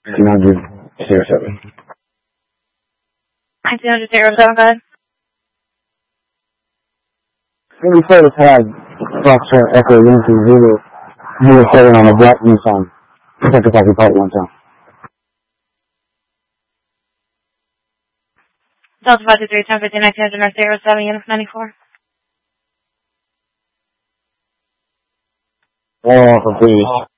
1907. 1907, go ahead. 34 tag, Foxtrot Echo Unity Zulu, 07 on a black Nissan. Sector copy, part 1 sound. Delta 523, 1050, 1900, North 07, Unit 94. One off of 3.